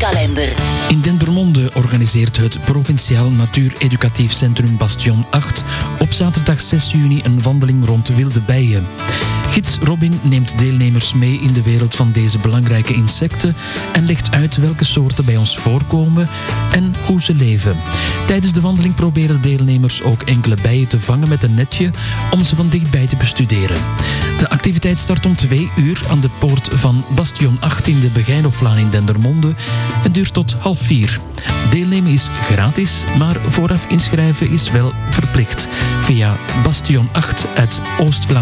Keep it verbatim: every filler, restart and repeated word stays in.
adventkalender. In Dendermonde organiseert het Provinciaal Natuureducatief Centrum Bastion acht op zaterdag zes juni een wandeling rond wilde bijen. Gids Robin neemt deelnemers mee in de wereld van deze belangrijke insecten en legt uit welke soorten bij ons voorkomen en hoe ze leven. Tijdens de wandeling proberen deelnemers ook enkele bijen te vangen met een netje om ze van dichtbij te bestuderen. De activiteit start om twee uur aan de poort van Bastion acht in de Begijnhoflaan in Dendermonde en duurt tot half vier. Deelnemen is gratis, maar vooraf inschrijven is wel verplicht via bastion acht at oostvlaanderen.